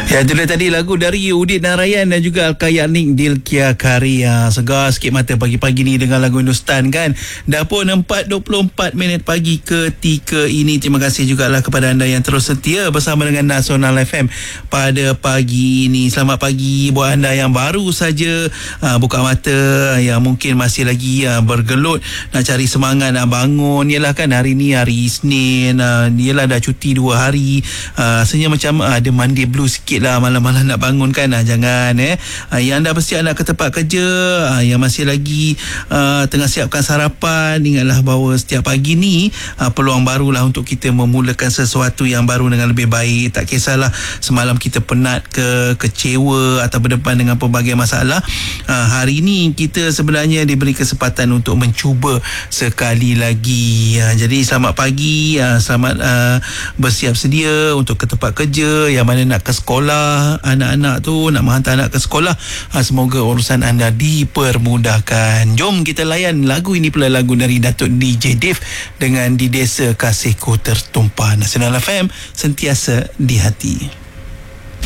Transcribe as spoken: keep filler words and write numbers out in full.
Ya, itu dia tadi lagu dari Udit Narayan dan juga Al-Kayanik Dilkia Karya. Segar sikit mata pagi-pagi ni dengan lagu Hindustan kan. Dah pun empat dua puluh empat minit pagi ketika ini. Terima kasih jugalah kepada anda yang terus setia bersama dengan Nasional F M pada pagi ini. Selamat pagi buat anda yang baru saja uh, buka mata, yang mungkin masih lagi uh, bergelut nak cari semangat nak bangun. Yalah kan, hari ni hari Isnin, uh, yalah dah cuti dua hari. Uh, rasanya macam uh, ada Monday Blue sikit lah malam-malam nak bangun kan. Ah, jangan eh ah, yang dah bersiap nak ke tempat kerja, ah, yang masih lagi ah, tengah siapkan sarapan, ingatlah bahawa setiap pagi ni ah, peluang barulah untuk kita memulakan sesuatu yang baru dengan lebih baik. Tak kisahlah semalam kita penat ke, kecewa atau berdepan dengan pelbagai masalah, ah, hari ni kita sebenarnya diberi kesempatan untuk mencuba sekali lagi. ah, Jadi selamat pagi, ah, selamat ah, bersiap sedia untuk ke tempat kerja. Yang mana nak ke sekolah, anak-anak tu nak menghantar anak ke sekolah, ha, semoga urusan anda dipermudahkan. Jom kita layan lagu ini pula, lagu dari Datuk D J Dave dengan Di Desa Kasihku Tertumpah. Nasional F M, sentiasa di hati.